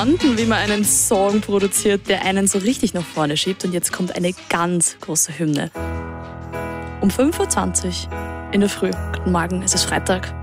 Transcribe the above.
Wie man einen Song produziert, der einen so richtig nach vorne schiebt. Und jetzt kommt eine ganz große Hymne. Um 5:20 Uhr in der Früh. Guten Morgen, es ist Freitag.